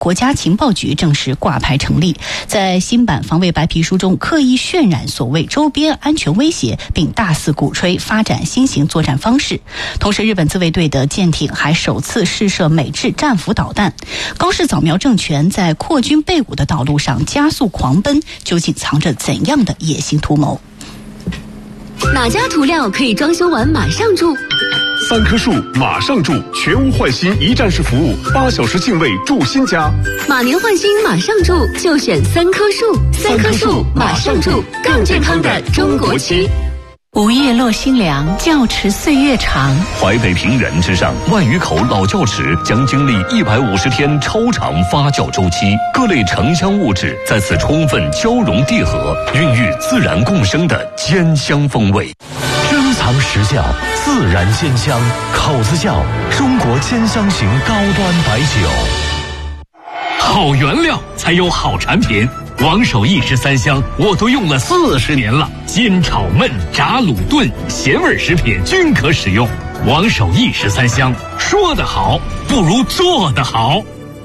国家情报局正式挂牌成立，在新版防卫白皮书中刻意渲染所谓周边安全威胁，并大肆鼓吹发展新型作战方式。同时，日本自卫队的舰艇还首次试射美制战斧导弹。高市早苗政权在扩军备武的道路上加速狂奔，究竟藏着怎样的野心图谋？ 哪家涂料可以装修完马上住 ？3棵树马上住，全屋换新一站式服务，8小时净位住新家。 马年换新马上住，就选3棵树，3棵树马上住，更健康的中国漆。 午夜落新凉，窖池岁月长。 淮北平原之上，万余口老窖池将经历150天超长发酵周期，各类城乡物质在此充分交融缔合，孕育自然共生的坚香风味。 珍藏实窖，自然鲜香，口子窖中国坚香型高端白酒。 好原料才有好产品，王守义13香我都用了40年了，煎炒焖炸卤炖咸味食品均可使用。王守义13香，说得好不如做得好。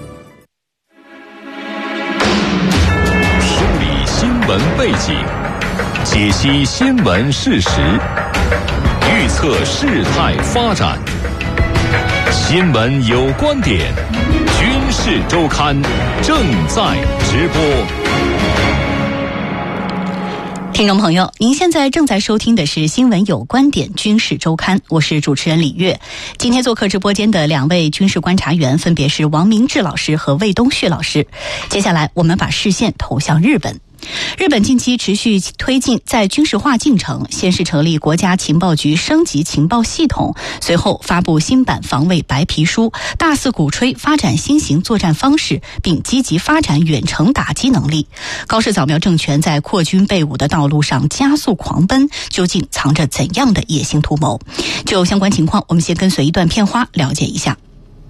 梳理新闻背景，解析新闻事实，预测事态发展。新闻有观点，军事周刊正在直播。 听众朋友，您现在正在收听的是新闻有观点军事周刊，我是主持人李月。今天做客直播间的2位军事观察员分别是王明志老师和魏东旭老师。接下来我们把视线投向日本。日本近期持续推进在军事化进程，先是成立国家情报局升级情报系统，随后发布新版防卫白皮书，大肆鼓吹发展新型作战方式，并积极发展远程打击能力。高市早苗政权在扩军备武的道路上加速狂奔，究竟藏着怎样的野心图谋？就相关情况，我们先跟随一段片花了解一下。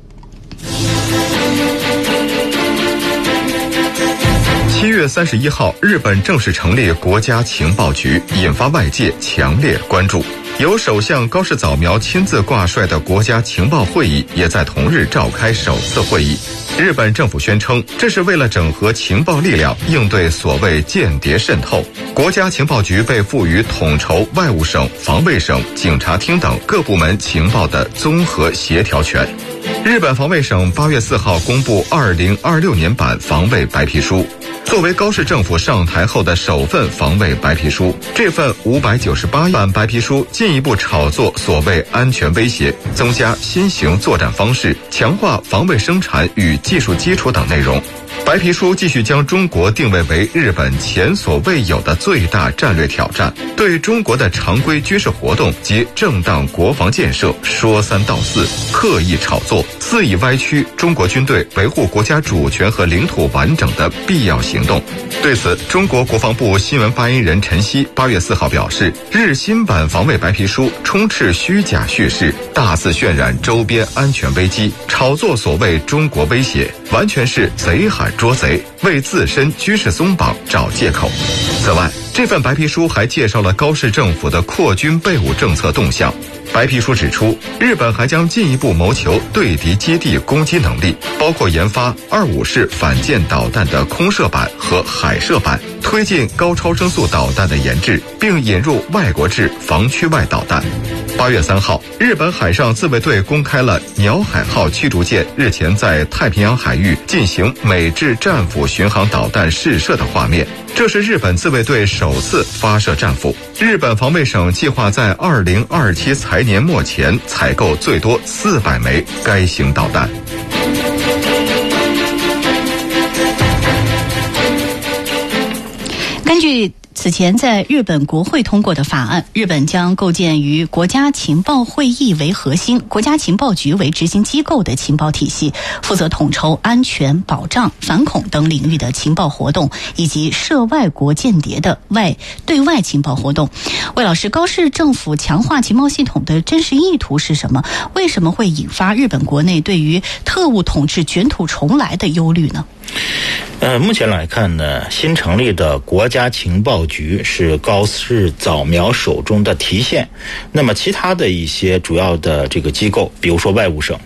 7月31号，日本正式成立国家情报局，引发外界强烈关注。由首相高市早苗亲自挂帅的国家情报会议也在同日召开首次会议。日本政府宣称，这是为了整合情报力量，应对所谓间谍渗透。国家情报局被赋予统筹外务省、防卫省、警察厅等各部门情报的综合协调权。日本防卫省8月4号公布2026年版防卫白皮书。作为高市政府上台后的首份防卫白皮书，这份598版白皮书进一步炒作所谓安全威胁，增加新型作战方式，强化防卫生产与技术基础等内容。白皮书继续将中国定位为日本前所未有的最大战略挑战，对中国的常规军事活动及正当国防建设说三道四，刻意炒作，肆意歪曲中国军队维护国家主权和领土完整的必要行动。对此，中国国防部新闻发言人陈希8月4号表示，日新版防卫白皮书充斥虚假叙事，大肆渲染周边安全危机，炒作所谓中国威胁，完全是贼喊捉贼，为自身军事松绑找借口。此外，这份白皮书还介绍了高市政府的扩军备武政策动向。白皮书指出，日本还将进一步谋求对敌基地攻击能力，包括研发25式反舰导弹的空射版和海射版，推进高超声速导弹的研制，并引入外国制防区外导弹。8月3号，日本海上自卫队公开了鸟海号驱逐舰日前在太平洋海域进行美制战斧巡航导弹试射的画面，这是日本自卫队首次发射战斧。日本防卫省计划在2027财年末前采购最多400枚该型导弹。 根据此前在日本国会通过的法案，日本将构建以国家情报会议为核心、国家情报局为执行机构的情报体系，负责统筹安全保障、反恐等领域的情报活动，以及涉外国间谍的对外情报活动。魏老师，高市政府强化情报系统的真实意图是什么？为什么会引发日本国内对于特务统治卷土重来的忧虑呢？ 目前来看呢，新成立的国家情报局是高市早苗手中的提线。那么其他的一些主要的这个机构，比如说外务省